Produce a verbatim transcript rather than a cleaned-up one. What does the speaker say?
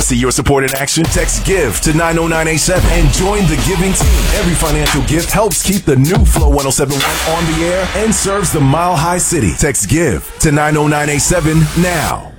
see your support in action? Text GIVE to nine oh nine eight seven and join the giving team. Every financial gift helps keep the new Flow one oh seven point one on the air and serves the Mile High City. Text GIVE to nine oh nine eight seven now.